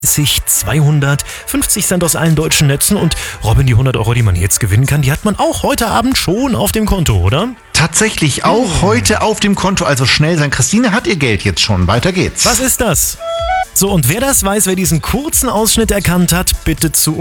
200, 50 Cent aus allen deutschen Netzen und Robin, die 100 Euro, die man jetzt gewinnen kann, die hat man auch heute Abend schon auf dem Konto, oder? Tatsächlich auch heute auf dem Konto, also schnell sein. Christine hat ihr Geld jetzt schon, weiter geht's. Was ist das? So, und wer das weiß, wer diesen kurzen Ausschnitt erkannt hat, bitte zu